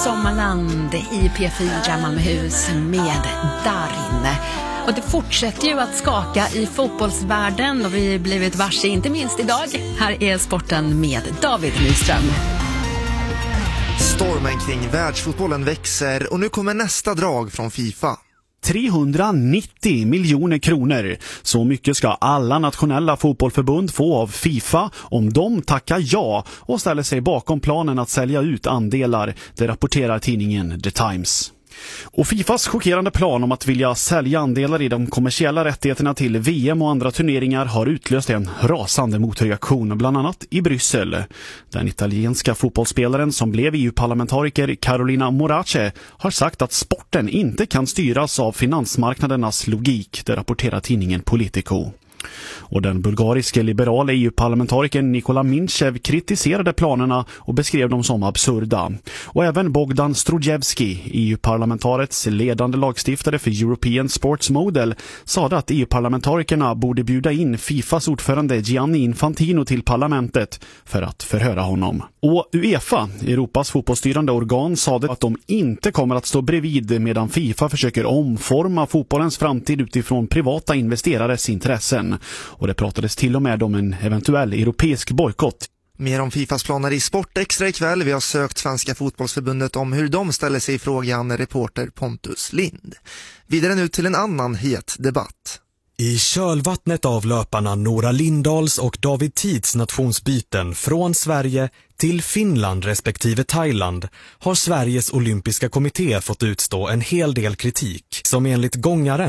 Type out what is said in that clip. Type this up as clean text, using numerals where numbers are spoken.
Sommarland i P4 Malmöhus med Darin. Och det fortsätter ju att skaka i fotbollsvärlden och vi blivit varse inte minst idag. Här är sporten med David Nyström. Stormen kring världsfotbollen växer och nu kommer nästa drag från FIFA. 390 miljoner kronor. Så mycket ska alla nationella fotbollförbund få av FIFA om de tackar ja och ställer sig bakom planen att sälja ut andelar, det rapporterar tidningen The Times. Och FIFAs chockerande plan om att vilja sälja andelar i de kommersiella rättigheterna till VM och andra turneringar har utlöst en rasande motreaktion, bland annat i Bryssel. Den italienska fotbollsspelaren som blev EU-parlamentariker Carolina Morace har sagt att sporten inte kan styras av finansmarknadernas logik, det rapporterar tidningen Politico. Och den bulgariske liberala EU-parlamentarikern Nikola Minchev kritiserade planerna och beskrev dem som absurda. Och även Bogdan Strojevski, EU-parlamentarets ledande lagstiftare för European Sports Model, sa att EU-parlamentarikerna borde bjuda in FIFAs ordförande Gianni Infantino till parlamentet för att förhöra honom. Och UEFA, Europas fotbollsstyrande organ, sa att de inte kommer att stå bredvid medan FIFA försöker omforma fotbollens framtid utifrån privata investerares intressen. Och det pratades till och med om en eventuell europeisk bojkott. Mer om FIFAs planer i Sport Extra ikväll. Vi har sökt Svenska fotbollsförbundet om hur de ställer sig i frågan, reporter Pontus Lind. Vidare nu till en annan het debatt. I kölvattnet av löparna Nora Lindahls och David Tids nationsbyten från Sverige till Finland respektive Thailand har Sveriges olympiska kommitté fått utstå en hel del kritik som enligt gångaren